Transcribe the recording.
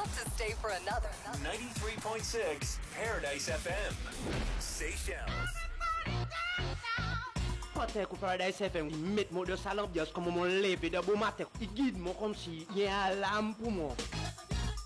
to stay for another. 93.6 Paradise FM. Seychelles. Matin ku Paradise FM met mo de salop just comme mon lever de beau matin. Il guide moi comme si il y a une lampe pour moi.